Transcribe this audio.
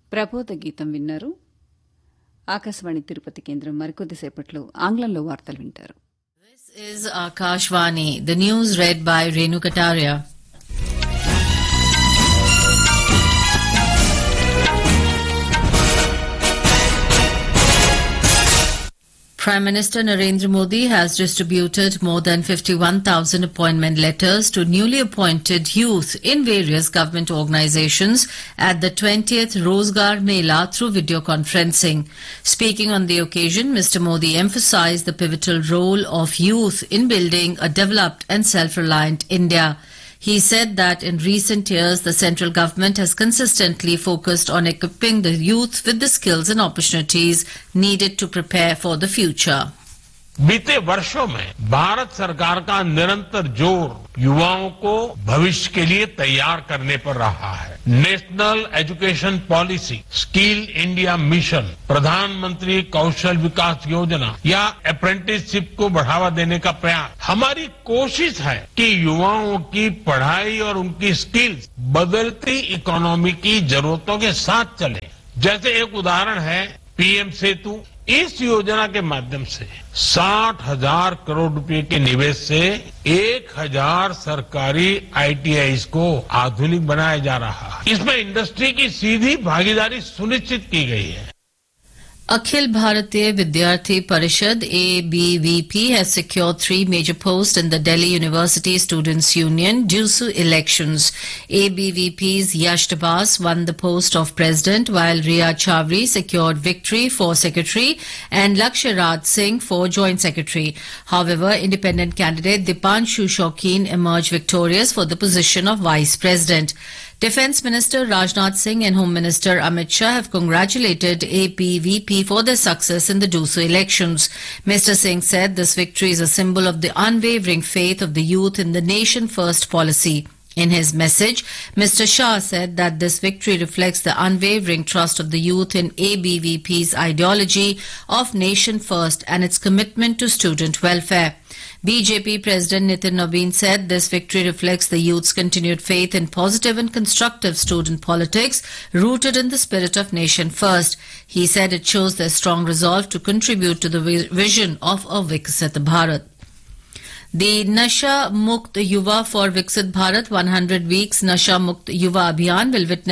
ప్రబోధ గీతం విన్నారు. ఆకాశవాణి తిరుపతి కేంద్రం మరికొద్దిసేపట్లో ఆంగ్లంలో వార్తలు వింటారు. This is Akashvani. The news read by Renu Kataria. Prime Minister Narendra Modi has distributed more than 51,000 appointment letters to newly appointed youth in various government organizations at the 20th Rozgar Mela through video conferencing. Speaking on the occasion, Mr. Modi emphasized the pivotal role of youth in building a developed and self-reliant India. He said that in recent years, the central government has consistently focused on equipping the youth with the skills and opportunities needed to prepare for the future. बीते वर्षों में भारत सरकार का निरंतर जोर युवाओं को भविष्य के लिए तैयार करने पर रहा है. National education policy, skill India mission, प्रधानमंत्री कौशल विकास योजना या अप्रेंटिसशिप को बढ़ावा देने का प्रयास हमारी कोशिश है कि युवाओं की पढ़ाई और उनकी स्किल्स बदलती इकोनॉमी की जरूरतों के साथ चले. जैसे एक उदाहरण है पीएम सेतु. इस योजना के माध्यम से 60,000 करोड़ रुपए के निवेश से 1,000 सरकारी आईटीआईज को आधुनिक बनाया जा रहा है. इसमें इंडस्ट्री की सीधी भागीदारी सुनिश्चित की गई है. Akhil Bharatiya Vidyarthi Parishad ABVP has secured 3 major posts in the Delhi University Students' Union DUSU elections. ABVP's Yash Tabas won the post of president, while Riya Chawri secured victory for secretary and Lakshya Raj Singh for joint secretary. However, independent candidate Dipanshu Shaukin emerged victorious for the position of vice president. Defence Minister Rajnath Singh and Home Minister Amit Shah have congratulated ABVP for their success in the DUSU elections. Mr. Singh said this victory is a symbol of the unwavering faith of the youth in the Nation First policy. In his message, Mr. Shah said that this victory reflects the unwavering trust of the youth in ABVP's ideology of Nation First and its commitment to student welfare. BJP President Nitin Naveen said this victory reflects the youth's continued faith in positive and constructive student politics rooted in the spirit of Nation First. He said it shows their strong resolve to contribute to the vision of a Viksit Bharat. The Nasha Mukt Yuva for Viksit Bharat 100 Weeks Nasha Mukt Yuva Abhiyan will witness